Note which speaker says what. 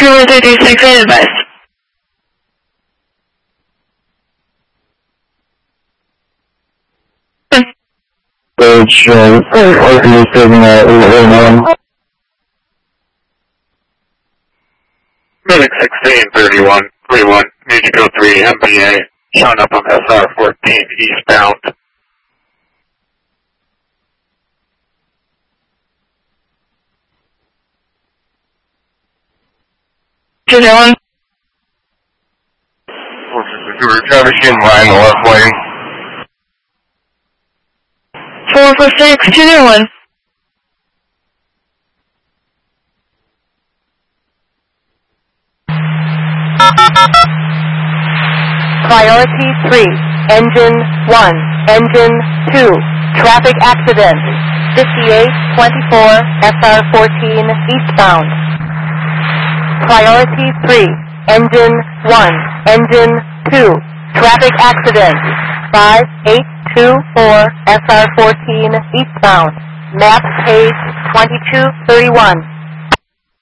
Speaker 1: 2136, I advise.
Speaker 2: Bridge, RP signal 811.
Speaker 3: Medic 1631, need to go 3 MBA, showing up on SR14 eastbound.
Speaker 1: One.
Speaker 2: Traffic in line, the left lane.
Speaker 1: 446, 201.
Speaker 4: Priority 3, Engine 1, Engine 2, traffic accident, 5824 SR14 eastbound. Priority 3, Engine 1, Engine 2, traffic accident, 5824 SR14 eastbound. Map page 2231.